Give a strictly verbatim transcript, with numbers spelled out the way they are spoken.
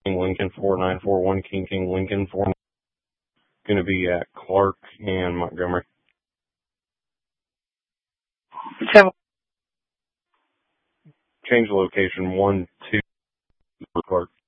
Lincoln, four nine four one King King Lincoln, four. Going to be at Clark and Montgomery. Seven. Change the location, one two Clark.